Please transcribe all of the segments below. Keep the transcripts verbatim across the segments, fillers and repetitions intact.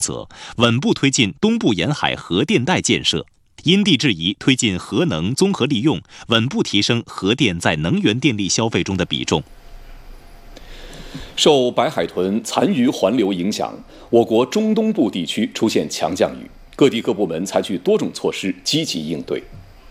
则稳步推进东部沿海核电带建设，因地制宜推进核能综合利用，稳步提升核电在能源电力消费中的比重。 受白海豚残余环流影响，我国中东部地区出现强降雨，各地各部门采取多种措施积极应对。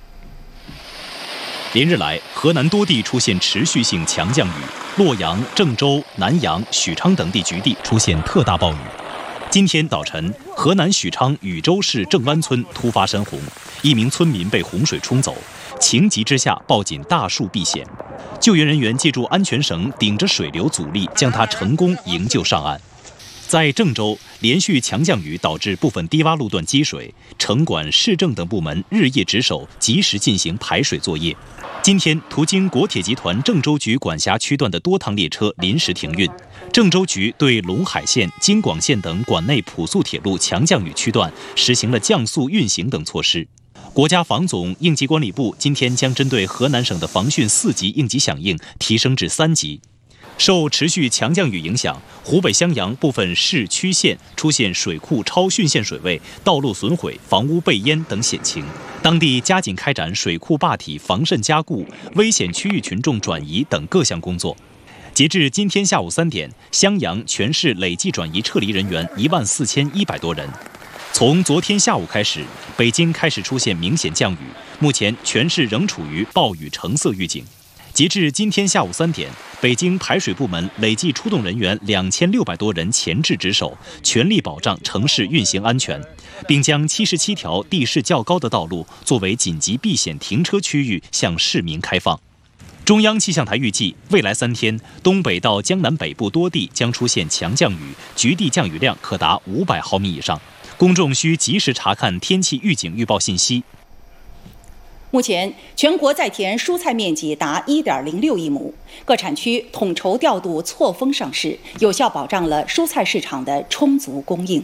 连日来，河南多地出现持续性强降雨，洛阳、郑州、南阳、许昌等地局地出现特大暴雨。今天早晨，河南许昌禹州市郑湾村突发山洪，一名村民被洪水冲走，情急之下抱紧大树避险。救援人员借助安全绳顶着水流阻力，将他成功营救上岸。在郑州，连续强降雨导致部分低洼路段积水，城管、市政等部门日夜值守，及时进行排水作业。今天，途经国铁集团郑州局管辖区段的多趟列车临时停运。郑州局对陇海线、京广线等管内普速铁路强降雨区段实行了降速运行等措施。国家防总应急管理部今天将针对河南省的防汛四级应急响应提升至三级。受持续强降雨影响，湖北襄阳部分市区县出现水库超汛限水位、道路损毁、房屋被淹等险情，当地加紧开展水库坝体防渗加固、危险区域群众转移等各项工作。截至今天下午三点，襄阳全市累计转移撤离人员一万四千一百多人。从昨天下午开始，北京开始出现明显降雨，目前全市仍处于暴雨橙色预警。截至今天下午三点，北京排水部门累计出动人员两千六百多人前置值守，全力保障城市运行安全，并将七十七条地势较高的道路作为紧急避险停车区域向市民开放。中央气象台预计，未来三天，东北到江南北部多地将出现强降雨，局地降雨量可达五百毫米以上。公众需及时查看天气预警预报信息。 目前，全国在田蔬菜面积达 一点零六亿亩，各产区统筹调度错峰上市，有效保障了蔬菜市场的充足供应。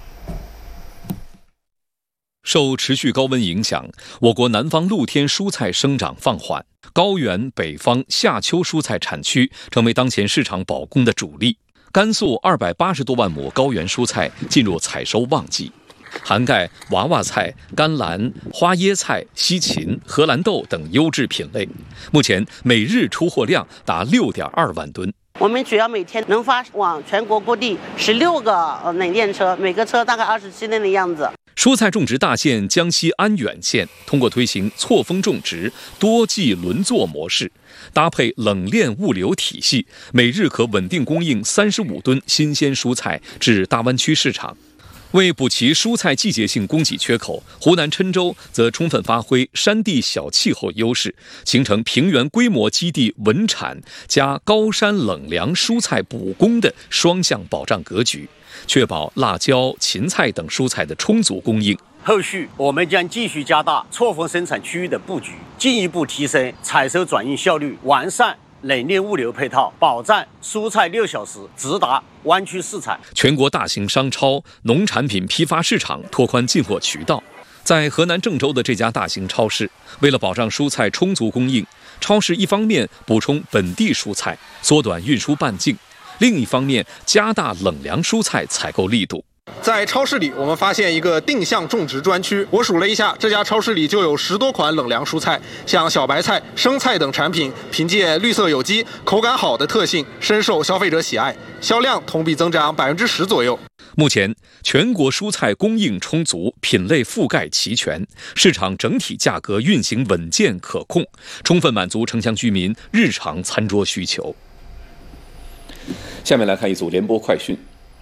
受持续高温影响，我国南方露天蔬菜生长放缓，高原、北方夏秋蔬菜产区成为当前市场保供的主力。甘肃二百八十多万亩高原蔬菜进入采收旺季，涵盖娃娃菜、甘蓝、花椰菜、西芹、荷兰豆等优质品类，目前每日出货量达六点二万吨。 我们主要每天能发往全国各地十六个冷链车，每个车大概二十七吨的样子。 蔬菜种植大县江西安远县通过推行错峰种植、多季轮作模式，搭配冷链物流体系，每日可稳定供应三十五吨新鲜蔬菜至大湾区市场。为补齐蔬菜季节性供给缺口，湖南郴州则充分发挥山地小气候优势，形成平原规模基地稳产加高山冷凉蔬菜补供的双向保障格局，确保辣椒、芹菜等蔬菜的充足供应。 后续我们将继续加大错峰生产区域的布局，进一步提升采收转运效率，完善冷链物流配套，保障蔬菜六小时直达湾区市场。 全国大型商超、农产品批发市场拓宽进货渠道。在河南郑州的这家大型超市，为了保障蔬菜充足供应，超市一方面补充本地蔬菜，缩短运输半径，另一方面加大冷凉蔬菜采购力度。 在超市里，我们发现一个定向种植专区。我数了一下，这家超市里就有十多款冷凉蔬菜，像小白菜、生菜等产品，凭借绿色有机、口感好的特性，深受消费者喜爱，销量同比增长百分之十左右。 目前，全国蔬菜供应充足，品类覆盖齐全，市场整体价格运行稳健可控，充分满足城乡居民日常餐桌需求。下面来看一组联播快讯。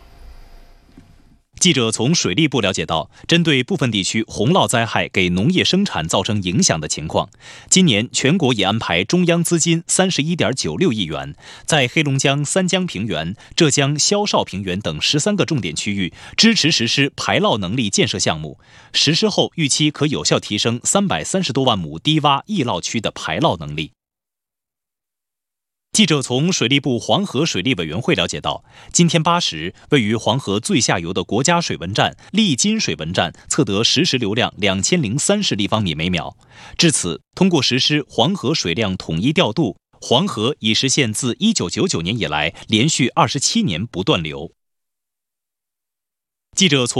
记者从水利部了解到，针对部分地区洪涝灾害给农业生产造成影响的情况，今年全国已安排中央资金三十一点九六亿元，在黑龙江三江平原、浙江萧绍平原等十三个重点区域支持实施排涝能力建设项目，实施后预期可有效提升三百三十多万亩低洼易涝区的排涝能力。记者从水利部黄河水利委员会了解到，今天八时，位于黄河最下游的国家水文站利津水文站测得实时流量两千零三十立方米每秒。至此，通过实施黄河水量统一调度，黄河已实现自一九九九年以来连续二十七年不断流。 记者从